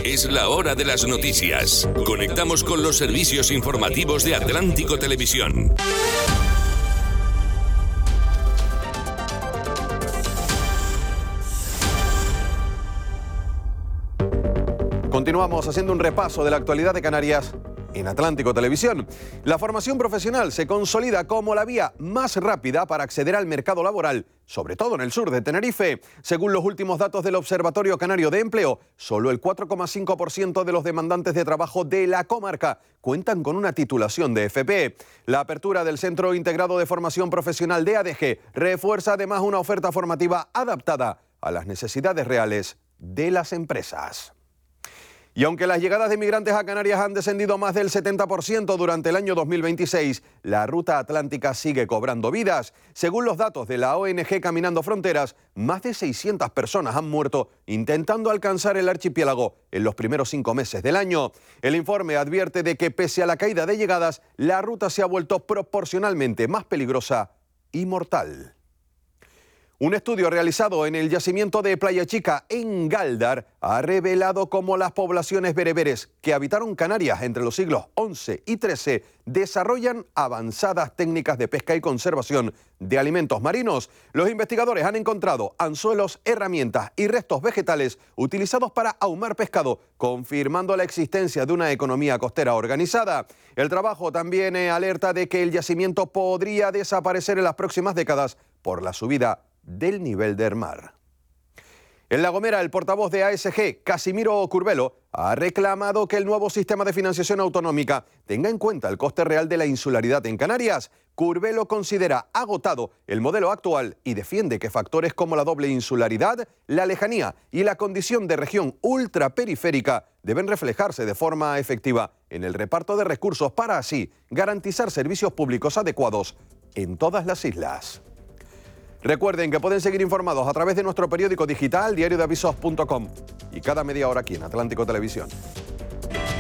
Es la hora de las noticias. Conectamos con los servicios informativos de Atlántico Televisión. Continuamos haciendo un repaso de la actualidad de Canarias en Atlántico Televisión. La formación profesional se consolida como la vía más rápida para acceder al mercado laboral, sobre todo en el sur de Tenerife. Según los últimos datos del Observatorio Canario de Empleo, solo el 4,5% de los demandantes de trabajo de la comarca cuentan con una titulación de FP. La apertura del Centro Integrado de Formación Profesional de ADG refuerza además una oferta formativa adaptada a las necesidades reales de las empresas. Y aunque las llegadas de migrantes a Canarias han descendido más del 70% durante el año 2026, la ruta atlántica sigue cobrando vidas. Según los datos de la ONG Caminando Fronteras, más de 600 personas han muerto intentando alcanzar el archipiélago en los primeros 5 meses del año. El informe advierte de que pese a la caída de llegadas, la ruta se ha vuelto proporcionalmente más peligrosa y mortal. Un estudio realizado en el yacimiento de Playa Chica, en Gáldar, ha revelado cómo las poblaciones bereberes que habitaron Canarias entre los siglos XI y XIII desarrollan avanzadas técnicas de pesca y conservación de alimentos marinos. Los investigadores han encontrado anzuelos, herramientas y restos vegetales utilizados para ahumar pescado, confirmando la existencia de una economía costera organizada. El trabajo también alerta de que el yacimiento podría desaparecer en las próximas décadas por la subida del nivel del mar. En La Gomera, el portavoz de ASG, Casimiro Curbelo, ha reclamado que el nuevo sistema de financiación autonómica tenga en cuenta el coste real de la insularidad en Canarias. Curbelo considera agotado el modelo actual y defiende que factores como la doble insularidad, la lejanía y la condición de región ultraperiférica deben reflejarse de forma efectiva en el reparto de recursos para así garantizar servicios públicos adecuados en todas las islas. Recuerden que pueden seguir informados a través de nuestro periódico digital diariodeavisos.com y cada media hora aquí en Atlántico Televisión.